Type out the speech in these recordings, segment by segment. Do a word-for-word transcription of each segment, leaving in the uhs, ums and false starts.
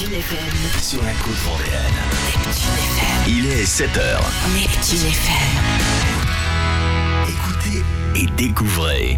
Neptune F M. Sur la côte vendéenne. Neptune F M. Il est sept heures. Neptune F M. Écoutez et découvrez.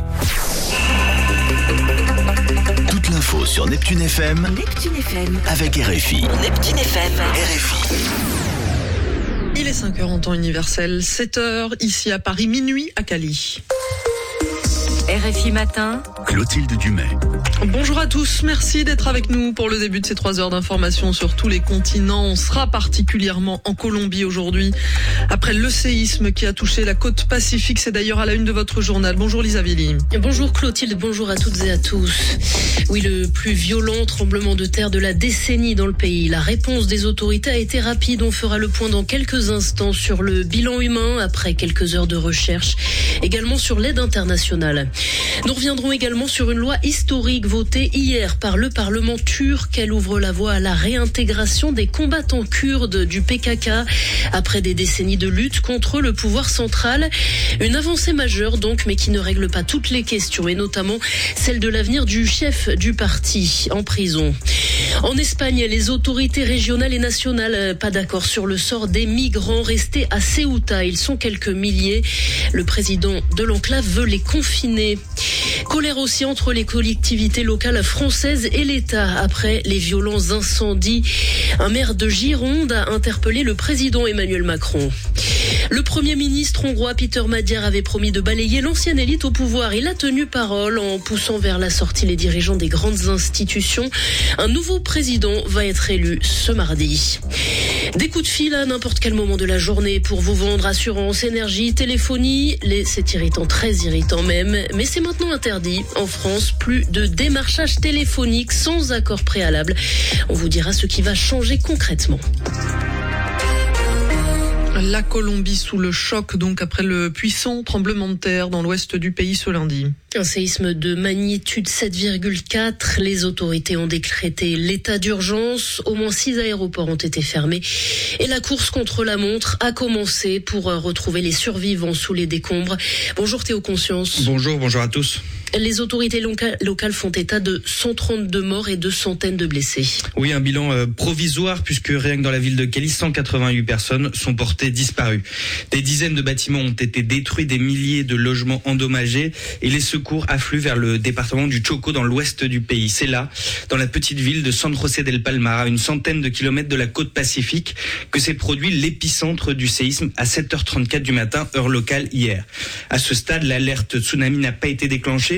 Toute l'info sur Neptune F M. Neptune F M. Avec R F I. Neptune F M. R F I. Il est cinq heures en temps universel, sept heures ici à Paris, minuit à Cali. R F I Matin. Clotilde Dumais. Bonjour à tous, merci d'être avec nous pour le début de ces trois heures d'information sur tous les continents. On sera particulièrement en Colombie aujourd'hui, après le séisme qui a touché la côte pacifique. C'est d'ailleurs à la une de votre journal. Bonjour Lisa Villy. Bonjour Clotilde, bonjour à toutes et à tous. Oui, le plus violent tremblement de terre de la décennie dans le pays. La réponse des autorités a été rapide. On fera le point dans quelques instants sur le bilan humain après quelques heures de recherche. Également sur l'aide internationale. Nous reviendrons également sur une loi historique votée hier par le Parlement turc. Elle ouvre la voie à la réintégration des combattants kurdes du P K K après des décennies de lutte contre le pouvoir central. Une avancée majeure donc, mais qui ne règle pas toutes les questions, et notamment celle de l'avenir du chef du parti en prison. En Espagne, les autorités régionales et nationales, pas d'accord sur le sort des migrants restés à Ceuta. Ils sont quelques milliers. Le président de l'enclave veut les confiner. Colère aussi entre les collectivités locales françaises et l'État après les violents incendies. Un maire de Gironde a interpellé le président Emmanuel Macron. Le Premier ministre hongrois Peter Magyar avait promis de balayer l'ancienne élite au pouvoir. Il a tenu parole en poussant vers la sortie les dirigeants des grandes institutions. Un nouveau président va être élu ce mardi. Des coups de fil à n'importe quel moment de la journée pour vous vendre assurance, énergie, téléphonie. Les, c'est irritant, très irritant même. Mais c'est maintenant interdit. En France, plus de démarchage téléphonique sans accord préalable. On vous dira ce qui va changer concrètement. La Colombie sous le choc, donc, après le puissant tremblement de terre dans l'ouest du pays ce lundi. Un séisme de magnitude sept virgule quatre. Les autorités ont décrété l'état d'urgence. Au moins six aéroports ont été fermés. Et la course contre la montre a commencé pour retrouver les survivants sous les décombres. Bonjour Théo Conscience. Bonjour, bonjour à tous. Les autorités loca- locales font état de cent trente-deux morts et de centaines de blessés. Oui, un bilan euh, provisoire puisque rien que dans la ville de Cali, cent quatre-vingt-huit personnes sont portées disparues. Des dizaines de bâtiments ont été détruits, des milliers de logements endommagés et les secours affluent vers le département du Chocó dans l'ouest du pays. C'est là, dans la petite ville de San José del Palmar, à une centaine de kilomètres de la côte pacifique, que s'est produit l'épicentre du séisme à sept heures trente-quatre du matin, heure locale hier. À ce stade, l'alerte tsunami n'a pas été déclenchée.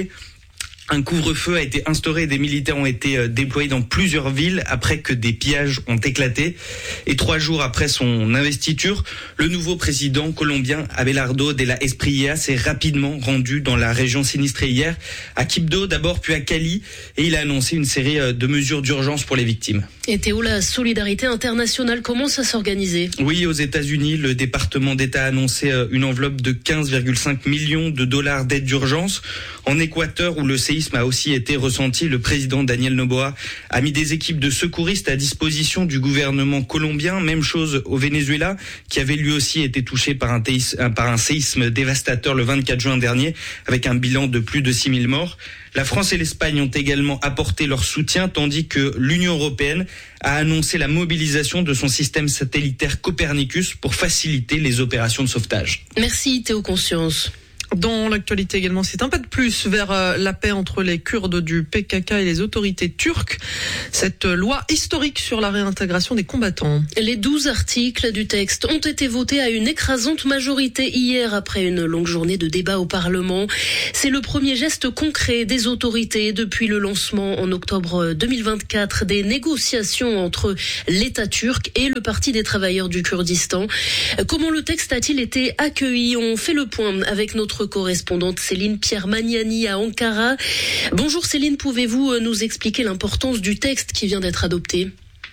Un couvre-feu a été instauré et des militaires ont été déployés dans plusieurs villes après que des pillages ont éclaté. Et trois jours après son investiture, le nouveau président colombien Abelardo de la Espriella s'est rapidement rendu dans la région sinistrée hier, à Quibdó d'abord, puis à Cali, et il a annoncé une série de mesures d'urgence pour les victimes. Et Théo, la solidarité internationale commence à s'organiser. Oui, aux États-Unis, le département d'État a annoncé une enveloppe de quinze virgule cinq millions de dollars d'aide d'urgence. En Équateur, où le séisme a aussi été ressenti, le président Daniel Noboa a mis des équipes de secouristes à disposition du gouvernement colombien. Même chose au Venezuela, qui avait lui aussi été touché par un, théis, par un séisme dévastateur le vingt-quatre juin dernier, avec un bilan de plus de six mille morts. La France et l'Espagne ont également apporté leur soutien, tandis que l'Union européenne a annoncé la mobilisation de son système satellitaire Copernicus pour faciliter les opérations de sauvetage. Merci Théo Conscience. Dans l'actualité également, c'est un pas de plus vers la paix entre les Kurdes du P K K et les autorités turques. Cette loi historique sur la réintégration des combattants. Les douze articles du texte ont été votés à une écrasante majorité hier après une longue journée de débat au Parlement. C'est le premier geste concret des autorités depuis le lancement en octobre deux mille vingt-quatre des négociations entre l'État turc et le Parti des travailleurs du Kurdistan. Comment le texte a-t-il été accueilli? On fait le point avec notre correspondante Céline Pierre-Magnani à Ankara. Bonjour Céline, pouvez-vous nous expliquer l'importance du texte qui vient d'être adopté ?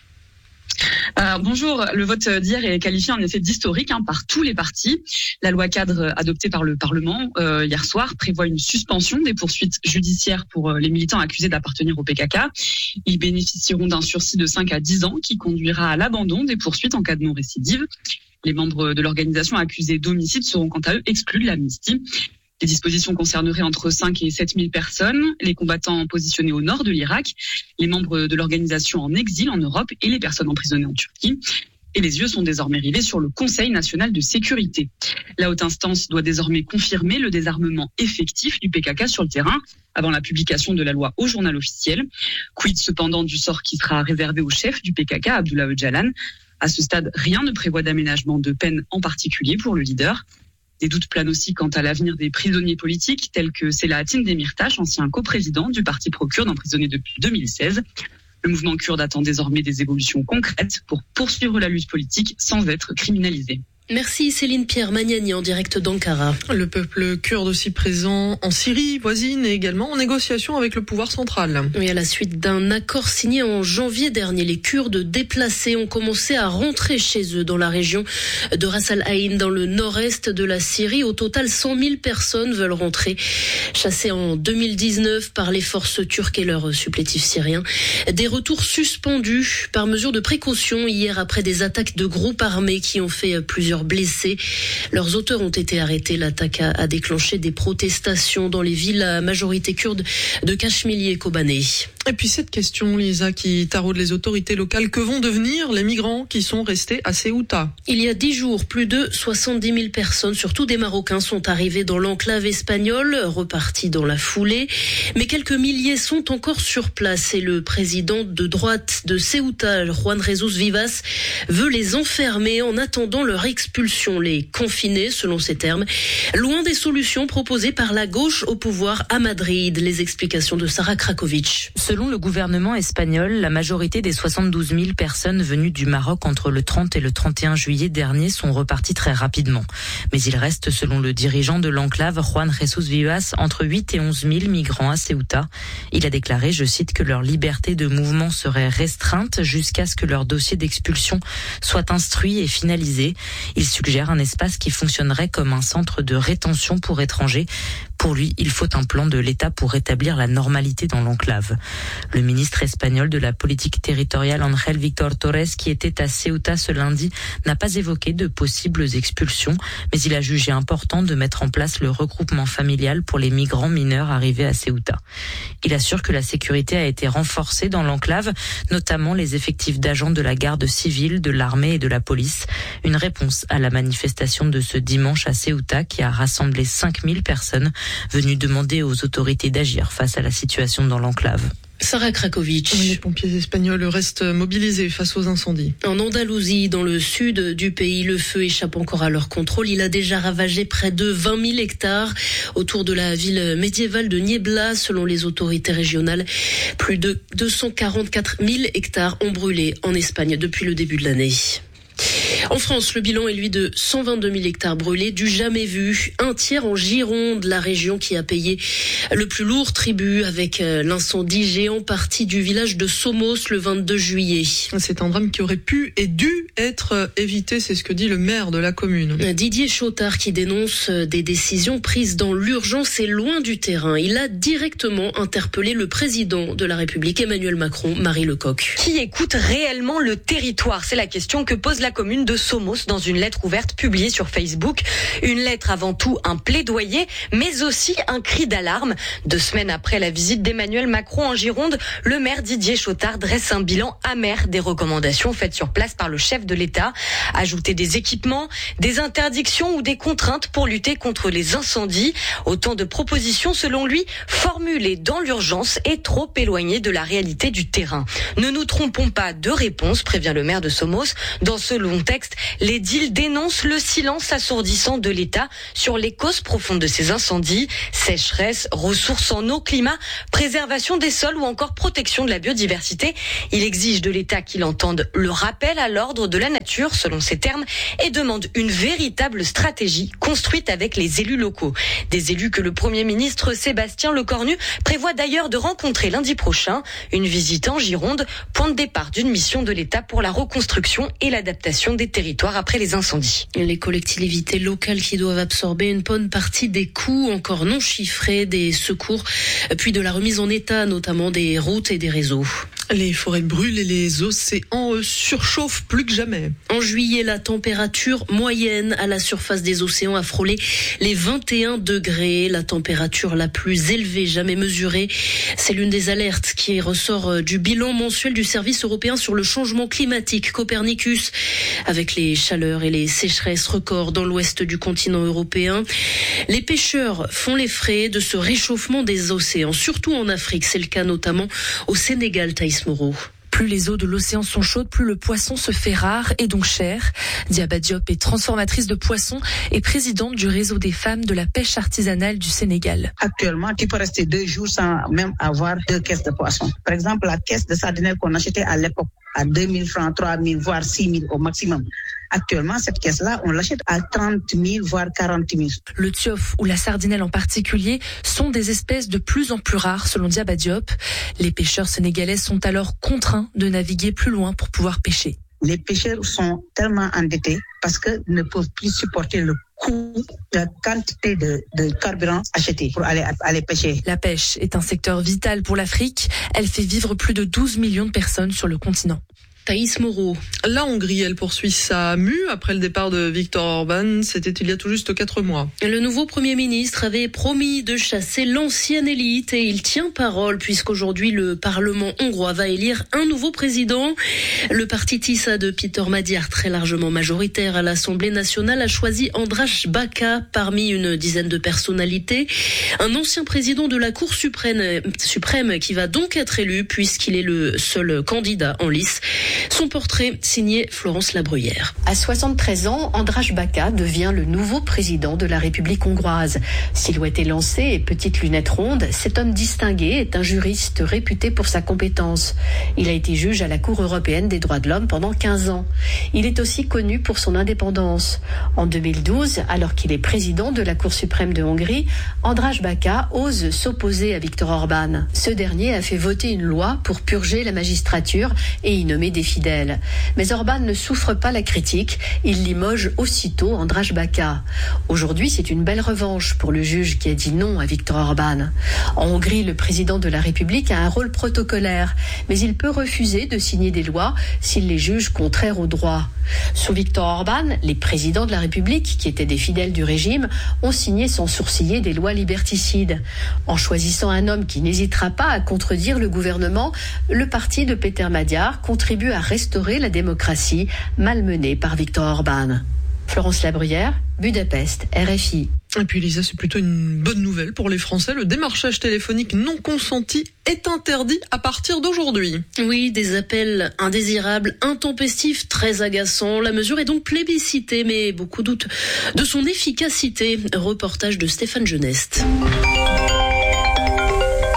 Euh, bonjour, le vote d'hier est qualifié en effet d'historique hein, par tous les partis. La loi cadre adoptée par le Parlement euh, hier soir prévoit une suspension des poursuites judiciaires pour euh, les militants accusés d'appartenir au P K K. Ils bénéficieront d'un sursis de cinq à dix ans qui conduira à l'abandon des poursuites en cas de non-récidive. Les membres de l'organisation accusés d'homicide seront quant à eux exclus de l'amnistie. Les dispositions concerneraient entre cinq et sept mille personnes, les combattants positionnés au nord de l'Irak, les membres de l'organisation en exil en Europe et les personnes emprisonnées en Turquie. Et les yeux sont désormais rivés sur le Conseil national de sécurité. La haute instance doit désormais confirmer le désarmement effectif du P K K sur le terrain avant la publication de la loi au journal officiel. Quid cependant du sort qui sera réservé au chef du P K K, Abdullah Öcalan. À ce stade, rien ne prévoit d'aménagement de peine en particulier pour le leader. Des doutes planent aussi quant à l'avenir des prisonniers politiques tels que Selahattin Demirtas, ancien coprésident du parti pro-kurde emprisonné depuis deux mille seize. Le mouvement kurde attend désormais des évolutions concrètes pour poursuivre la lutte politique sans être criminalisé. Merci Céline Pierre Magnani en direct d'Ankara. Le peuple kurde aussi présent en Syrie voisine et également en négociation avec le pouvoir central. Oui, à la suite d'un accord signé en janvier dernier, les Kurdes déplacés ont commencé à rentrer chez eux dans la région de Ras Al-Ain, dans le nord-est de la Syrie. Au total, cent mille personnes veulent rentrer, chassées en deux mille dix-neuf par les forces turques et leurs supplétifs syriens. Des retours suspendus par mesure de précaution hier après des attaques de groupes armés qui ont fait plusieurs blessés. Leurs auteurs ont été arrêtés. L'attaque a, a déclenché des protestations dans les villes à majorité kurde de Kashmili et Kobané. Et puis cette question, Lisa, qui taraude les autorités locales. Que vont devenir les migrants qui sont restés à Ceuta? Il y a dix jours, plus de soixante-dix mille personnes, surtout des Marocains, sont arrivés dans l'enclave espagnole, repartis dans la foulée. Mais quelques milliers sont encore sur place et le président de droite de Ceuta, Juan Jesus Vivas, veut les enfermer en attendant leur expulsion, les confiner, selon ses termes. Loin des solutions proposées par la gauche au pouvoir à Madrid. Les explications de Sarah Krakovic. Selon le gouvernement espagnol, la majorité des soixante-douze mille personnes venues du Maroc entre le trente et le trente et un juillet dernier sont reparties très rapidement. Mais il reste, selon le dirigeant de l'enclave, Juan Jesus Vivas, entre huit et onze mille migrants à Ceuta. Il a déclaré, je cite, que leur liberté de mouvement serait restreinte jusqu'à ce que leur dossier d'expulsion soit instruit et finalisé. Il suggère un espace qui fonctionnerait comme un centre de rétention pour étrangers. Pour lui, il faut un plan de l'État pour rétablir la normalité dans l'enclave. Le ministre espagnol de la politique territoriale, Ángel Víctor Torres, qui était à Ceuta ce lundi, n'a pas évoqué de possibles expulsions, mais il a jugé important de mettre en place le regroupement familial pour les migrants mineurs arrivés à Ceuta. Il assure que la sécurité a été renforcée dans l'enclave, notamment les effectifs d'agents de la garde civile, de l'armée et de la police. Une réponse à la manifestation de ce dimanche à Ceuta qui a rassemblé cinq mille personnes venues demander aux autorités d'agir face à la situation dans l'enclave. Sarah Krakovic. Les pompiers espagnols restent mobilisés face aux incendies. En Andalousie, dans le sud du pays, le feu échappe encore à leur contrôle. Il a déjà ravagé près de vingt mille hectares autour de la ville médiévale de Niebla. Selon les autorités régionales, plus de deux cent quarante-quatre mille hectares ont brûlé en Espagne depuis le début de l'année. En France, le bilan est lui de cent vingt-deux mille hectares brûlés, du jamais vu. Un tiers en Gironde, la région qui a payé le plus lourd tribut avec l'incendie géant parti du village de Somos le vingt-deux juillet. C'est un drame qui aurait pu et dû être évité, c'est ce que dit le maire de la commune. Didier Chautard qui dénonce des décisions prises dans l'urgence et loin du terrain. Il a directement interpellé le président de la République, Emmanuel Macron, Marie Lecoq. Qui écoute réellement le territoire? C'est la question que pose la commune de Somos dans une lettre ouverte publiée sur Facebook. Une lettre avant tout un plaidoyer, mais aussi un cri d'alarme. Deux semaines après la visite d'Emmanuel Macron en Gironde, le maire Didier Chautard dresse un bilan amer des recommandations faites sur place par le chef de l'État. Ajouter des équipements, des interdictions ou des contraintes pour lutter contre les incendies. Autant de propositions, selon lui, formulées dans l'urgence et trop éloignées de la réalité du terrain. Ne nous trompons pas de réponse, prévient le maire de Somos. Dans ce long texte, l'édile dénonce le silence assourdissant de l'État sur les causes profondes de ces incendies, sécheresse, ressources en eau, climat, préservation des sols ou encore protection de la biodiversité. Il exige de l'État qu'il entende le rappel à l'ordre de la nature, selon ses termes, et demande une véritable stratégie construite avec les élus locaux. Des élus que le Premier ministre Sébastien Lecornu prévoit d'ailleurs de rencontrer lundi prochain. Une visite en Gironde, point de départ d'une mission de l'État pour la reconstruction et l'adaptation des territoire après les incendies. Les collectivités locales qui doivent absorber une bonne partie des coûts encore non chiffrés des secours, puis de la remise en état, notamment des routes et des réseaux. Les forêts brûlent et les océans surchauffent plus que jamais. En juillet, la température moyenne à la surface des océans a frôlé les vingt et un degrés, la température la plus élevée jamais mesurée. C'est l'une des alertes qui ressort du bilan mensuel du service européen sur le changement climatique Copernicus, avec les chaleurs et les sécheresses records dans l'ouest du continent européen. Les pêcheurs font les frais de ce réchauffement des océans, surtout en Afrique. C'est le cas notamment au Sénégal, Thaïs Moreau. Plus les eaux de l'océan sont chaudes, plus le poisson se fait rare et donc cher. Diaba Diop est transformatrice de poissons et présidente du réseau des femmes de la pêche artisanale du Sénégal. Actuellement, tu peux rester deux jours sans même avoir deux caisses de poissons. Par exemple, la caisse de sardinelle qu'on achetait à l'époque à deux mille francs, trois mille, voire six mille au maximum. Actuellement, cette caisse-là, on l'achète à trente mille, voire quarante mille. Le tiof ou la sardinelle en particulier sont des espèces de plus en plus rares, selon Diaba Diop. Les pêcheurs sénégalais sont alors contraints de naviguer plus loin pour pouvoir pêcher. Les pêcheurs sont tellement endettés parce qu'ils ne peuvent plus supporter le coût, la quantité de, de carburant acheté pour aller, aller pêcher. La pêche est un secteur vital pour l'Afrique. Elle fait vivre plus de douze millions de personnes sur le continent. Thaïs Moreau. La Hongrie, elle poursuit sa mue après le départ de Viktor Orban. C'était il y a tout juste quatre mois. Le nouveau Premier ministre avait promis de chasser l'ancienne élite et il tient parole puisqu'aujourd'hui le Parlement hongrois va élire un nouveau président. Le parti Tisza de Péter Magyar, très largement majoritaire à l'Assemblée nationale, a choisi András Baka parmi une dizaine de personnalités. Un ancien président de la Cour suprême, suprême qui va donc être élu puisqu'il est le seul candidat en lice. Son portrait signé Florence Labruyère. À soixante-treize ans, András Baka devient le nouveau président de la République hongroise. Silhouette élancée et petite lunette ronde, cet homme distingué est un juriste réputé pour sa compétence. Il a été juge à la Cour européenne des droits de l'homme pendant quinze ans. Il est aussi connu pour son indépendance. En deux mille douze, alors qu'il est président de la Cour suprême de Hongrie, András Baka ose s'opposer à Viktor Orban. Ce dernier a fait voter une loi pour purger la magistrature et y nommer des fidèles. Mais Orban ne souffre pas la critique, il limoge aussitôt András Baka. Aujourd'hui, c'est une belle revanche pour le juge qui a dit non à Viktor Orban. En Hongrie, le président de la République a un rôle protocolaire, mais il peut refuser de signer des lois s'il les juge contraires au droit. Sous Viktor Orban, les présidents de la République, qui étaient des fidèles du régime, ont signé sans sourciller des lois liberticides. En choisissant un homme qui n'hésitera pas à contredire le gouvernement, le parti de Péter Magyar contribue à restaurer la démocratie malmenée par Viktor Orban. Florence Labruyère, Budapest, R F I. Et puis Lisa, c'est plutôt une bonne nouvelle pour les Français. Le démarchage téléphonique non consenti est interdit à partir d'aujourd'hui. Oui, des appels indésirables, intempestifs, très agaçants. La mesure est donc plébiscitée, mais beaucoup doutent de son efficacité. Reportage de Stéphane Geneste. Allô ?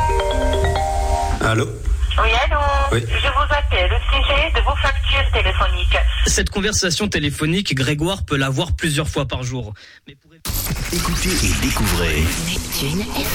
Oui, allô. Oui. Je vous appelle au sujet de vos factures téléphoniques. Cette conversation téléphonique, Grégoire peut l'avoir plusieurs fois par jour. Mais pour... Écoutez et découvrez Neptune F M.